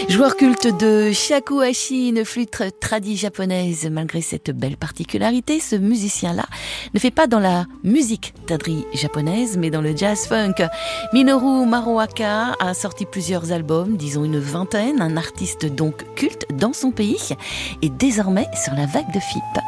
Joueur culte de shakuhachi, une flûte tradie japonaise. Malgré cette belle particularité, ce musicien-là ne fait pas dans la musique tadri japonaise, mais dans le jazz funk. Minoru Maruoka a sorti plusieurs albums, disons une vingtaine, un artiste donc culte dans son pays et désormais sur la vague de FIP.